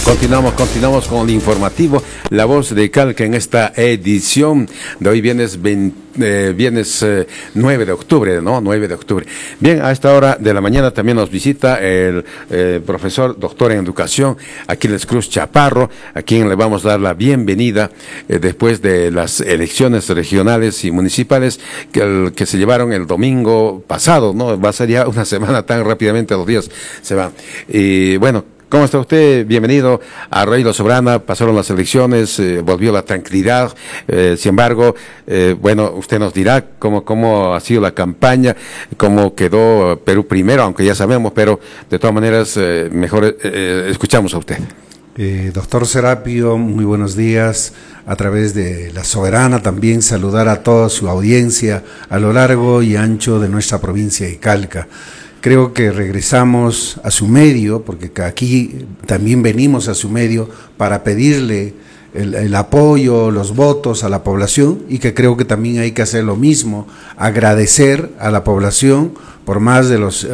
Continuamos con el informativo La Voz de Calca en esta edición de hoy viernes 9 de octubre, ¿no? 9 de octubre. Bien, a esta hora de la mañana también nos visita el profesor, doctor en educación, Aquiles Cruz Chaparro, a quien le vamos a dar la bienvenida después de las elecciones regionales y municipales que se llevaron el domingo pasado, ¿no? Va a ser ya una semana, tan rápidamente los días se van. Y bueno, ¿cómo está usted? Bienvenido a Arroyo Soberana. Pasaron las elecciones, volvió la tranquilidad. Sin embargo, bueno, usted nos dirá cómo ha sido la campaña, cómo quedó Perú primero, aunque ya sabemos, pero de todas maneras, mejor escuchamos a usted. Doctor Serapio, muy buenos días. A través de La Soberana también saludar a toda su audiencia a lo largo y ancho de nuestra provincia de Calca. Creo que regresamos a su medio, porque aquí también venimos a su medio para pedirle el apoyo, los votos a la población, y que creo que también hay que hacer lo mismo, agradecer a la población por más de los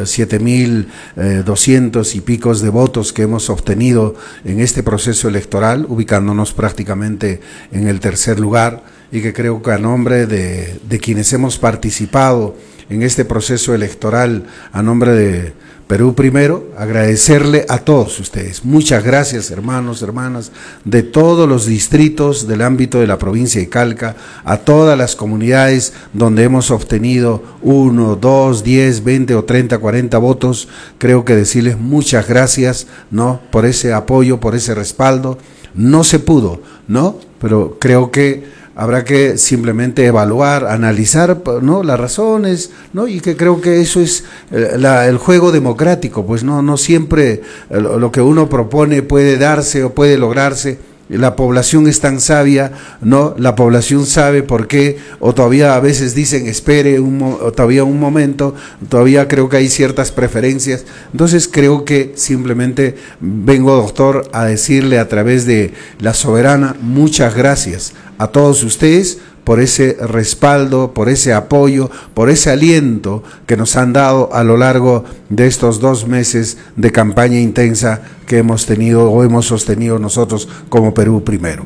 7.200 y picos de votos que hemos obtenido en este proceso electoral, ubicándonos prácticamente en el tercer lugar, y que creo que a nombre de quienes hemos participado en este proceso electoral, a nombre de Perú Primero, agradecerle a todos ustedes. Muchas gracias, hermanos, hermanas, de todos los distritos del ámbito de la provincia de Calca, a todas las comunidades donde hemos obtenido 1, 2, 10, 20 o 30, 40 votos. Creo que decirles muchas gracias, ¿no?, por ese apoyo, por ese respaldo. No se pudo, ¿no?, pero creo que habrá que simplemente evaluar, analizar, ¿no?, las razones, ¿no?, y que creo que eso es el juego democrático, pues no siempre lo que uno propone puede darse o puede lograrse. La población es tan sabia, ¿no? La población sabe por qué, o todavía a veces dicen espere todavía un momento, todavía creo que hay ciertas preferencias. Entonces creo que simplemente vengo, doctor, a decirle a través de La Soberana, muchas gracias a todos ustedes por ese respaldo, por ese apoyo, por ese aliento que nos han dado a lo largo de estos 2 meses de campaña intensa que hemos tenido o hemos sostenido nosotros como Perú Primero.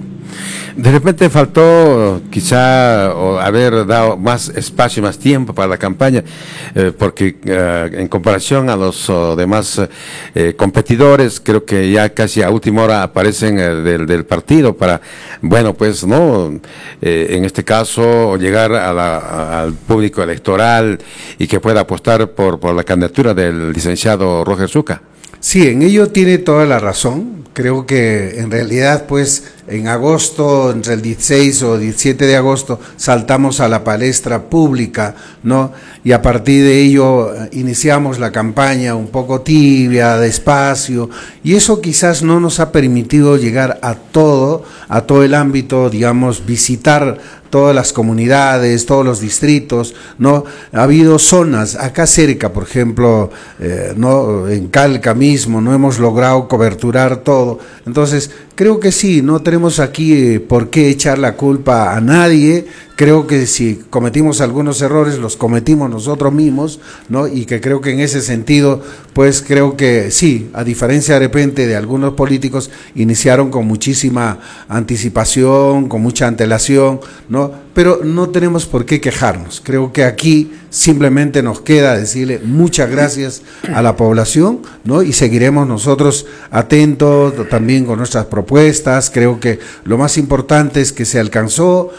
De repente faltó quizá haber dado más espacio, más tiempo para la campaña, porque en comparación a los demás competidores, creo que ya casi a última hora aparecen del partido para, bueno, pues no, en este caso llegar al público electoral y que pueda apostar por la candidatura del licenciado Roger Zucca. Sí, en ello tiene toda la razón. Creo que en realidad, pues, en agosto, entre el 16 o 17 de agosto, saltamos a la palestra pública, ¿no? Y a partir de ello iniciamos la campaña un poco tibia, despacio, y eso quizás no nos ha permitido llegar a todo el ámbito, digamos, visitar todas las comunidades, todos los distritos, ¿no? Ha habido zonas acá cerca, por ejemplo, no, en Calca mismo, no hemos logrado coberturar todo. Entonces, creo que sí, no tenemos aquí por qué echar la culpa a nadie. Creo que si cometimos algunos errores, los cometimos nosotros mismos, ¿no? Y que creo que en ese sentido, pues creo que sí, a diferencia de repente de algunos políticos, iniciaron con muchísima anticipación, con mucha antelación, ¿no? Pero no tenemos por qué quejarnos. Creo que aquí simplemente nos queda decirle muchas gracias a la población, ¿no? Y seguiremos nosotros atentos también con nuestras propuestas. Creo que lo más importante es que se alcanzó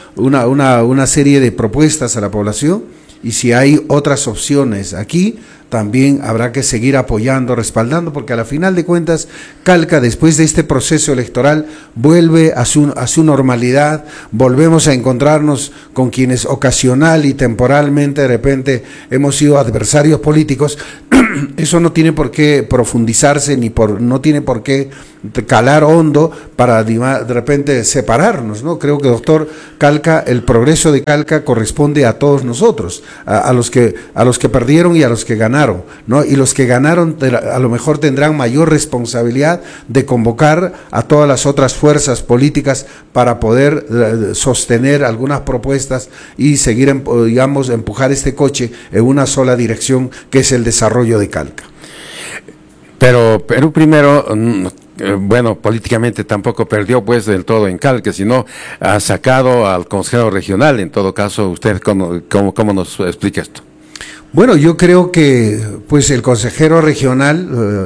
una serie de propuestas a la población, y si hay otras opciones aquí, también habrá que seguir apoyando, respaldando, porque a la final de cuentas, Calca, después de este proceso electoral, vuelve a su normalidad. Volvemos a encontrarnos con quienes ocasional y temporalmente de repente hemos sido adversarios políticos. Eso no tiene por qué profundizarse, no tiene por qué calar hondo para de repente separarnos, ¿no? Creo que, doctor, Calca, el progreso de Calca corresponde a todos nosotros, a los que perdieron y a los que ganaron, ¿no? Y los que ganaron a lo mejor tendrán mayor responsabilidad de convocar a todas las otras fuerzas políticas para poder sostener algunas propuestas y seguir, digamos, empujar este coche en una sola dirección, que es el desarrollo de Calca. Pero Perú Primero bueno, políticamente tampoco perdió pues del todo en Calca, sino ha sacado al consejero regional. En todo caso, ¿usted cómo nos explica esto? Bueno, yo creo que pues el consejero regional,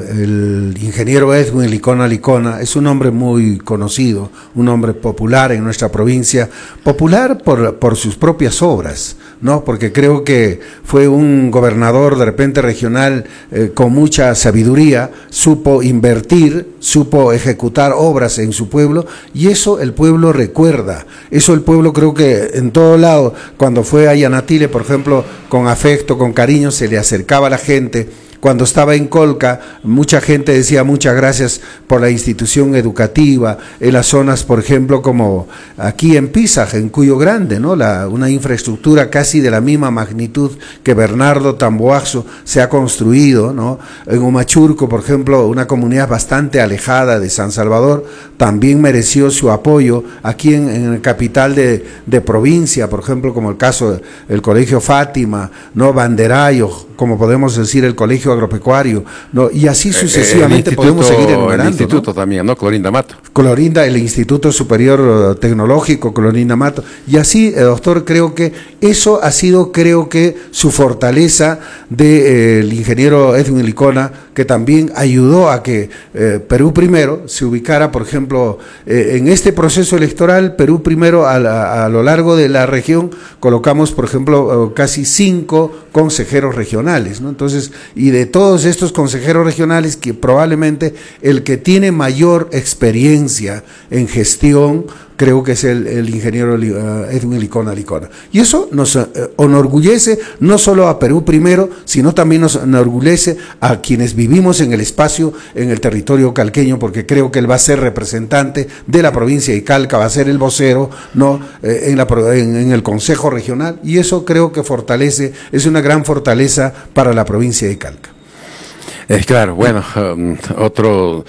el ingeniero Edwin Licona, es un hombre muy conocido, un hombre popular en nuestra provincia, popular por sus propias obras, ¿no? Porque creo que fue un gobernador de repente regional con mucha sabiduría, supo invertir, supo ejecutar obras en su pueblo, y eso el pueblo recuerda, eso el pueblo creo que en todo lado, cuando fue a Yanatile, por ejemplo, con afecto, con cariño, se le acercaba a la gente. Cuando estaba en Colca, mucha gente decía muchas gracias por la institución educativa, en las zonas, por ejemplo, como aquí en Pisaje, en Cuyo Grande, ¿no? Una infraestructura casi de la misma magnitud que Bernardo Tamboazo se ha construido, ¿no? En Humachurco, por ejemplo, una comunidad bastante alejada de San Salvador, también mereció su apoyo. Aquí en la capital de provincia, por ejemplo, como el caso del Colegio Fátima, ¿no? Banderayo, como podemos decir, el Colegio Agropecuario, ¿no? Y así sucesivamente podemos seguir enumerando. El instituto, ¿no? También, ¿no? Clorinda Mato. Clorinda, el Instituto Superior Tecnológico, Clorinda Mato. Y así, doctor, creo que eso ha sido, creo que, su fortaleza del ingeniero Edwin Licona, que también ayudó a que Perú Primero se ubicara, por ejemplo, en este proceso electoral. Perú Primero, a lo largo de la región, colocamos, por ejemplo, casi 5 consejeros regionales, ¿no? Entonces, y de todos estos consejeros regionales, que probablemente el que tiene mayor experiencia en gestión, creo que es el ingeniero Edwin Licona. Y eso nos enorgullece no solo a Perú Primero, sino también nos enorgullece a quienes vivimos en el espacio, en el territorio calqueño, porque creo que él va a ser representante de la provincia de Calca, va a ser el vocero, ¿no? En el Consejo Regional, y eso creo que fortalece, es una gran fortaleza para la provincia de Calca. Claro, bueno, otro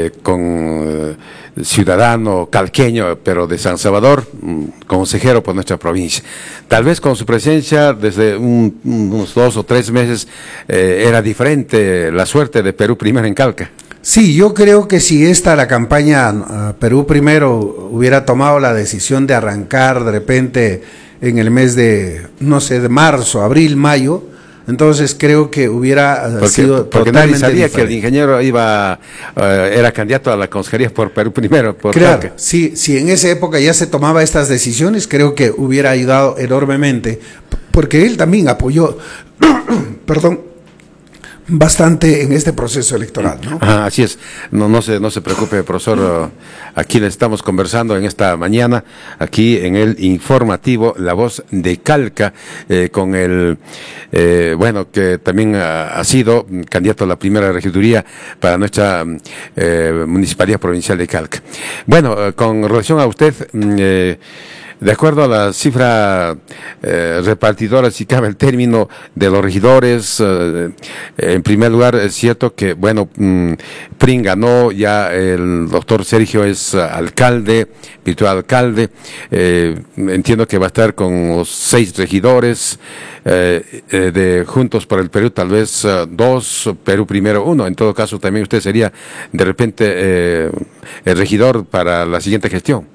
ciudadano calqueño, pero de San Salvador, consejero por nuestra provincia. Tal vez con su presencia desde unos 2 o 3 meses era diferente la suerte de Perú Primero en Calca. Sí, yo creo que si la campaña Perú Primero hubiera tomado la decisión de arrancar de repente en el mes de, no sé, de marzo, abril, mayo, entonces creo que hubiera sido porque totalmente nadie sabía diferente. que el ingeniero era candidato a la consejería por Perú Primero. Claro, si en esa época ya se tomaba estas decisiones, creo que hubiera ayudado enormemente, porque él también apoyó, perdón, bastante en este proceso electoral, ¿no? Así es, no se preocupe, profesor, aquí le estamos conversando en esta mañana, aquí en el informativo La Voz de Calca, con el, bueno, que también ha sido candidato a la primera regiduría para nuestra Municipalidad Provincial de Calca. Bueno, con relación a usted, de acuerdo a la cifra repartidora, si cabe el término, de los regidores, en primer lugar es cierto que, bueno, PRIN ganó, ya el doctor Sergio es alcalde, virtual alcalde, entiendo que va a estar con los 6 regidores, de Juntos por el Perú tal vez 2, Perú Primero 1, en todo caso también usted sería de repente el regidor para la siguiente gestión.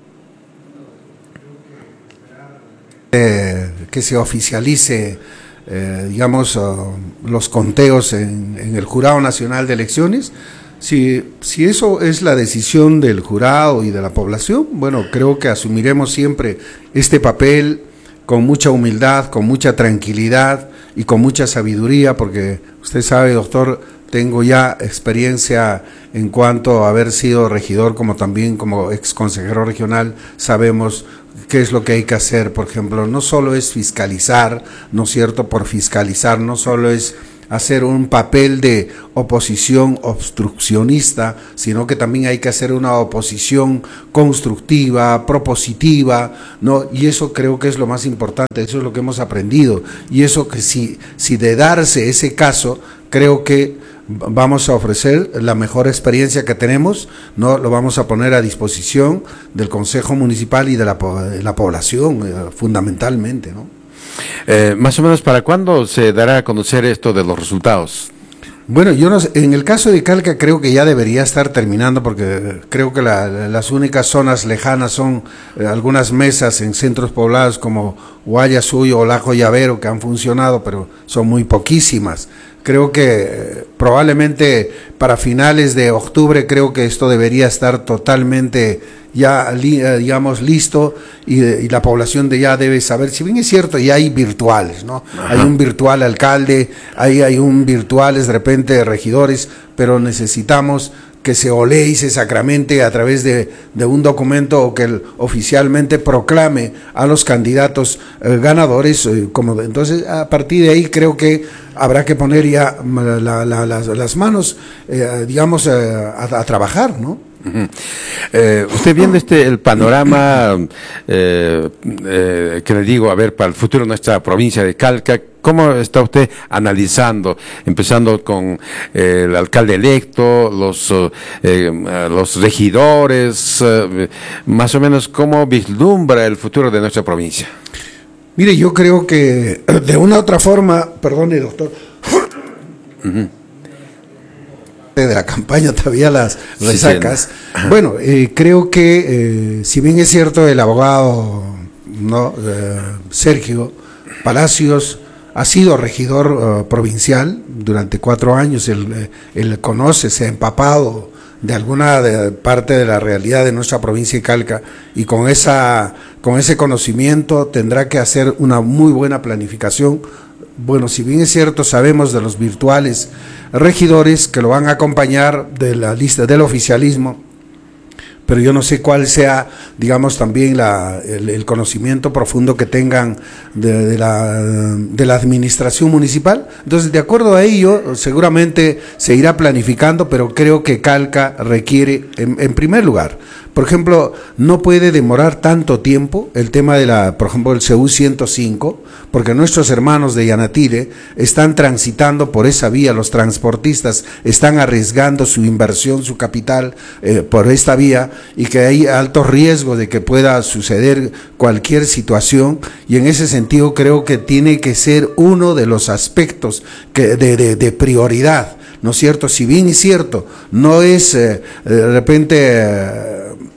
Que se oficialice, digamos, los conteos en el Jurado Nacional de Elecciones. Si eso es la decisión del jurado y de la población, bueno, creo que asumiremos siempre este papel con mucha humildad, con mucha tranquilidad y con mucha sabiduría, porque usted sabe, doctor, tengo ya experiencia en cuanto a haber sido regidor, como también como ex consejero regional, sabemos qué es lo que hay que hacer. Por ejemplo, no solo es fiscalizar, ¿no es cierto? Por fiscalizar, no solo es hacer un papel de oposición obstruccionista, sino que también hay que hacer una oposición constructiva, propositiva, ¿no? Y eso creo que es lo más importante, eso es lo que hemos aprendido, y eso que si de darse ese caso, creo que vamos a ofrecer la mejor experiencia que tenemos, no lo vamos a poner a disposición del Consejo Municipal y de la población, fundamentalmente, ¿no? Más o menos, ¿para cuándo se dará a conocer esto de los resultados? Bueno, yo no sé, en el caso de Calca creo que ya debería estar terminando porque creo que las únicas zonas lejanas son algunas mesas en centros poblados como Guayasuyo o Lajo Llavero que han funcionado, pero son muy poquísimas. Creo que probablemente para finales de octubre creo que esto debería estar totalmente ya digamos listo y la población de ya debe saber, si bien es cierto ya hay virtuales, ¿no? Ajá. Hay un virtual alcalde, hay un virtuales de repente regidores, pero necesitamos que se olee y se sacramente a través de un documento o que oficialmente proclame a los candidatos ganadores. Entonces, a partir de ahí creo que habrá que poner ya las manos, digamos, a trabajar, ¿no? Usted viendo el panorama que le digo, a ver, para el futuro de nuestra provincia de Calca, ¿cómo está usted analizando, empezando con el alcalde electo, los regidores, más o menos cómo vislumbra el futuro de nuestra provincia? Mire, yo creo que de una u otra forma, perdone doctor, de la campaña todavía las resacas. Sí, sí. Bueno, creo que si bien es cierto el abogado Sergio Palacios ha sido regidor provincial durante 4 años, él conoce, se ha empapado de alguna parte de la realidad de nuestra provincia de Calca y con ese conocimiento tendrá que hacer una muy buena planificación. Bueno, si bien es cierto, sabemos de los virtuales regidores que lo van a acompañar de la lista del oficialismo, pero yo no sé cuál sea, digamos, también el conocimiento profundo que tengan de la administración municipal. Entonces, de acuerdo a ello, seguramente se irá planificando, pero creo que Calca requiere, en primer lugar, por ejemplo, no puede demorar tanto tiempo el tema por ejemplo, el CU 105, porque nuestros hermanos de Yanatire están transitando por esa vía, los transportistas están arriesgando su inversión, su capital por esta vía, y que hay alto riesgo de que pueda suceder cualquier situación, y en ese sentido creo que tiene que ser uno de los aspectos de prioridad, ¿no es cierto? Si bien es cierto, no es de repente...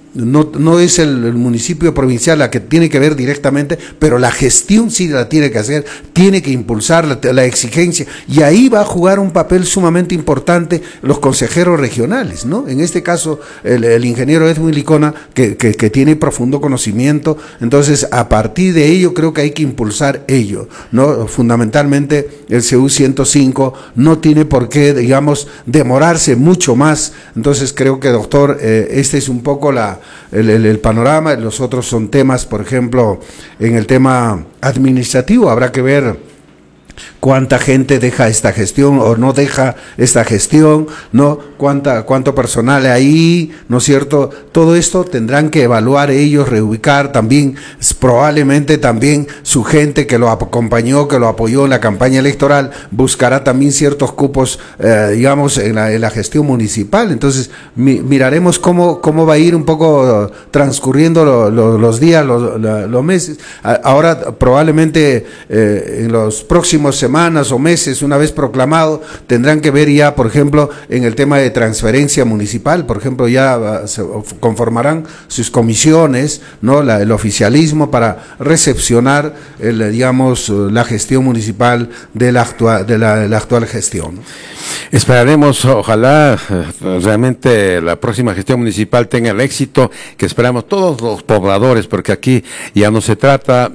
No es el municipio provincial la que tiene que ver directamente, pero la gestión sí la tiene que hacer, tiene que impulsar la exigencia, y ahí va a jugar un papel sumamente importante los consejeros regionales, ¿no? En este caso, el ingeniero Edwin Licona, que tiene profundo conocimiento. Entonces, a partir de ello, creo que hay que impulsar ello, ¿no? Fundamentalmente, el CU 105 no tiene por qué, digamos, demorarse mucho más. Entonces, creo que, doctor, este es un poco el panorama. Los otros son temas, por ejemplo, en el tema administrativo, habrá que ver cuánta gente deja esta gestión o no deja esta gestión, ¿no? Cuánto personal hay ahí, ¿no es cierto? Todo esto tendrán que evaluar ellos, reubicar también, probablemente también su gente que lo acompañó, que lo apoyó en la campaña electoral, buscará también ciertos cupos, digamos, en la gestión municipal. Entonces, miraremos cómo va a ir un poco transcurriendo los días, los meses. Ahora, probablemente en los próximos semanas o meses, una vez proclamado, tendrán que ver ya, por ejemplo, en el tema de transferencia municipal. Por ejemplo, ya se conformarán sus comisiones, ¿no? El oficialismo para recepcionar digamos, la gestión municipal de la actual gestión. Esperaremos, ojalá realmente la próxima gestión municipal tenga el éxito que esperamos todos los pobladores, porque aquí ya no se trata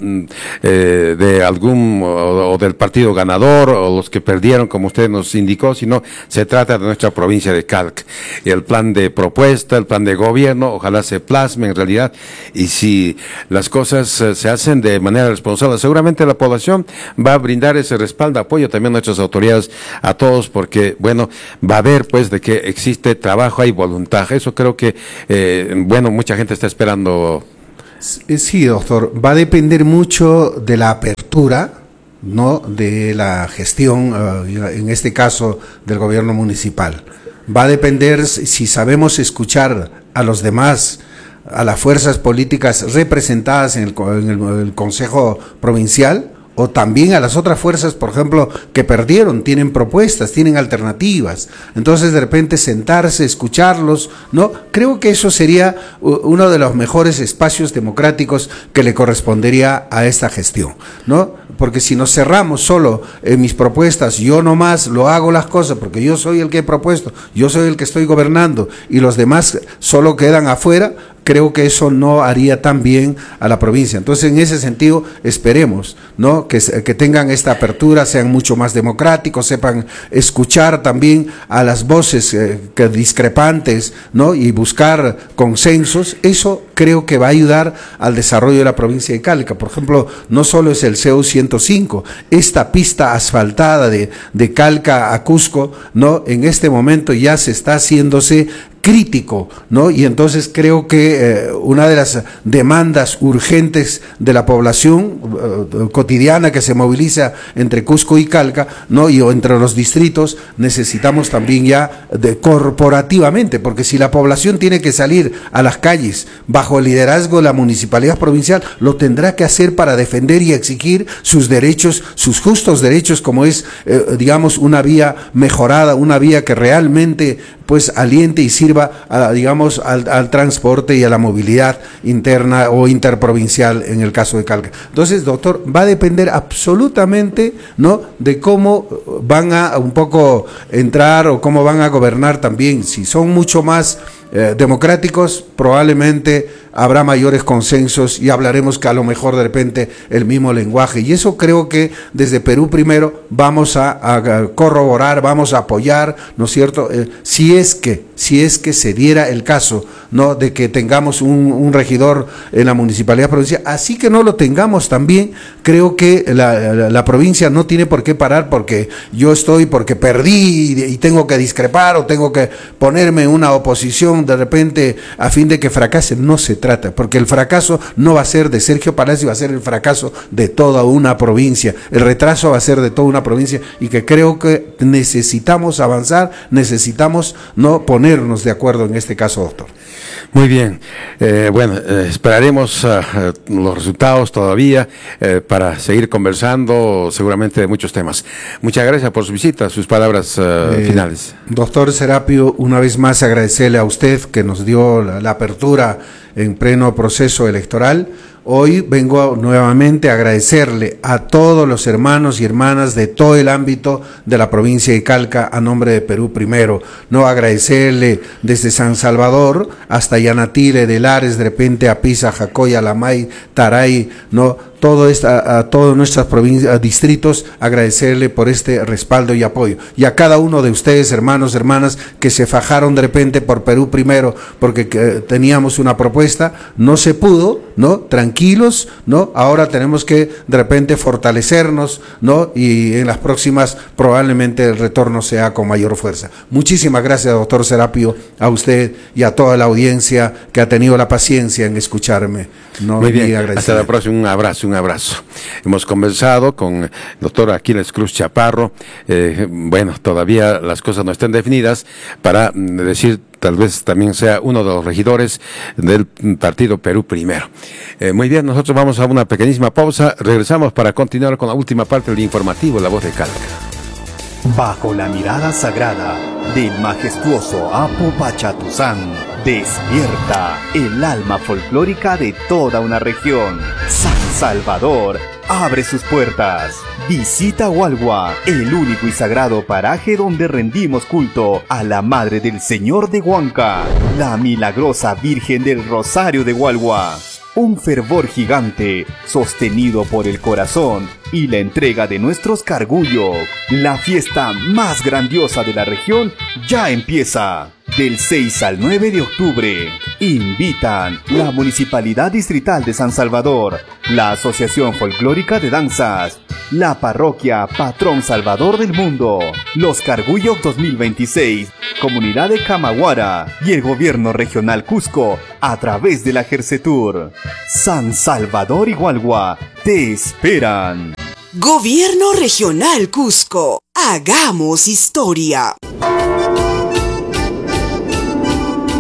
de algún o del partido ganador o los que perdieron, como usted nos indicó, sino se trata de nuestra provincia de Calca. Y el plan de propuesta, el plan de gobierno, ojalá se plasme en realidad, y si las cosas se hacen de manera responsable, seguramente la población va a brindar ese respaldo, apoyo también a nuestras autoridades, a todos, porque bueno, va a ver pues de que existe trabajo, hay voluntad. Eso creo que bueno, mucha gente está esperando. Sí, doctor, va a depender mucho de la apertura, ¿no?, de la gestión, en este caso del gobierno municipal. Va a depender si sabemos escuchar a los demás, a las fuerzas políticas representadas en el Consejo Provincial, o también a las otras fuerzas, por ejemplo, que perdieron, tienen propuestas, tienen alternativas. Entonces, de repente, sentarse, escucharlos, ¿no? Creo que eso sería uno de los mejores espacios democráticos que le correspondería a esta gestión, ¿no? Porque si nos cerramos solo en mis propuestas, yo nomás lo hago las cosas porque yo soy el que he propuesto, yo soy el que estoy gobernando y los demás solo quedan afuera, creo que eso no haría tan bien a la provincia. Entonces, en ese sentido, esperemos, ¿no? Que tengan esta apertura, sean mucho más democráticos, sepan escuchar también a las voces que discrepantes, ¿no? Y buscar consensos. Eso creo que va a ayudar al desarrollo de la provincia de Calca. Por ejemplo, no solo es el CEU 105, esta pista asfaltada de Calca a Cusco, ¿no? En este momento ya se está haciéndose crítico, ¿no? Y entonces creo que una de las demandas urgentes de la población cotidiana que se moviliza entre Cusco y Calca, ¿no? Y entre los distritos, necesitamos también ya corporativamente, porque si la población tiene que salir a las calles bajo el liderazgo de la municipalidad provincial, lo tendrá que hacer para defender y exigir sus derechos, sus justos derechos, como es, digamos, una vía mejorada, una vía que realmente pues aliente y sirva digamos al transporte y a la movilidad interna o interprovincial en el caso de Calca. Entonces, doctor, va a depender absolutamente, ¿no?, de cómo van a un poco entrar o cómo van a gobernar también. Si son mucho más democráticos, probablemente habrá mayores consensos y hablaremos que a lo mejor de repente el mismo lenguaje, y eso creo que desde Perú Primero vamos a corroborar, vamos a apoyar, ¿no es cierto? Si es que se diera el caso, ¿no?, de que tengamos un regidor en la municipalidad provincial, así que no lo tengamos también, creo que la provincia no tiene por qué parar porque perdí y tengo que discrepar o tengo que ponerme en una oposición de repente a fin de que fracase. No se trata, porque el fracaso no va a ser de Sergio Palacio, va a ser el fracaso de toda una provincia, el retraso va a ser de toda una provincia, y que creo que necesitamos avanzar, necesitamos no ponernos de acuerdo en este caso, doctor. Muy bien, esperaremos los resultados todavía para seguir conversando seguramente de muchos temas. Muchas gracias por su visita, sus palabras finales. Doctor Serapio, una vez más agradecerle a usted que nos dio la apertura en pleno proceso electoral. Hoy vengo nuevamente a agradecerle a todos los hermanos y hermanas de todo el ámbito de la provincia de Calca a nombre de Perú Primero. No agradecerle desde San Salvador hasta Yanatile, de Lares, de repente a Pisa, Jacoya, Lamay, Taray, no, a todos nuestros distritos, agradecerle por este respaldo y apoyo. Y a cada uno de ustedes, hermanos, hermanas, que se fajaron de repente por Perú Primero, porque teníamos una propuesta, no se pudo, ¿no? Tranquilos, ¿no? Ahora tenemos que de repente fortalecernos, ¿no? Y en las próximas probablemente el retorno sea con mayor fuerza. Muchísimas gracias, doctor Serapio, a usted y a toda la audiencia que ha tenido la paciencia en escucharme, ¿no? Muy bien, hasta la próxima, un abrazo. Hemos conversado con el doctor Aquiles Cruz Chaparro. Todavía las cosas no están definidas para decir, tal vez también sea uno de los regidores del partido Perú Primero. Muy bien, nosotros vamos a una pequeñísima pausa, regresamos para continuar con la última parte del informativo La Voz de Calca. Bajo la mirada sagrada del majestuoso Apo Pachatuzán, despierta el alma folclórica de toda una región. San Salvador abre sus puertas. Visita Hualgua, el único y sagrado paraje donde rendimos culto a la Madre del Señor de Huanca, la milagrosa Virgen del Rosario de Hualgua. Un fervor gigante, sostenido por el corazón y la entrega de nuestros cargullos. La fiesta más grandiosa de la región ya empieza. Del 6 al 9 de octubre, invitan la Municipalidad Distrital de San Salvador, la Asociación Folclórica de Danzas, la Parroquia Patrón Salvador del Mundo, los Cargullos 2026, Comunidad de Camaguara y el Gobierno Regional Cusco a través de la Jersetur. San Salvador y Hualgua te esperan. Gobierno Regional Cusco, hagamos historia.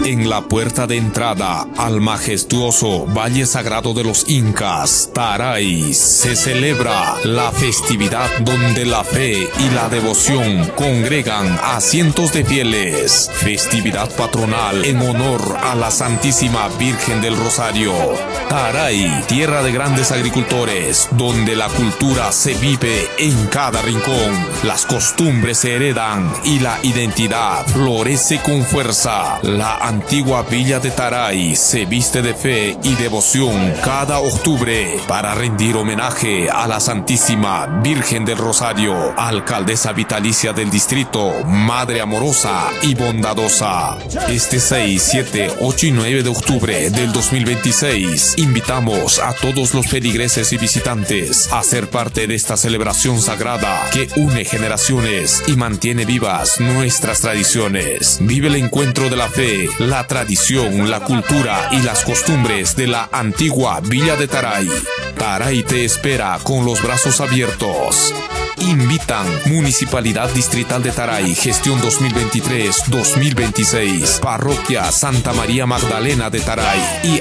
En la puerta de entrada al majestuoso Valle Sagrado de los Incas, Taray, se celebra la festividad donde la fe y la devoción congregan a cientos de fieles. Festividad patronal en honor a la Santísima Virgen del Rosario. Taray, tierra de grandes agricultores, donde la cultura se vive en cada rincón. Las costumbres se heredan y la identidad florece con fuerza. La antigua villa de Taray se viste de fe y devoción cada octubre para rendir homenaje a la Santísima Virgen del Rosario, alcaldesa vitalicia del distrito, madre amorosa y bondadosa. Este 6, 7, 8 y 9 de octubre del 2026, invitamos a todos los feligreses y visitantes a ser parte de esta celebración sagrada que une generaciones y mantiene vivas nuestras tradiciones. Vive el encuentro de la fe, la tradición, la cultura y las costumbres de la antigua Villa de Taray. Taray te espera con los brazos abiertos. Invitan Municipalidad Distrital de Taray, gestión 2023-2026, Parroquia Santa María Magdalena de Taray y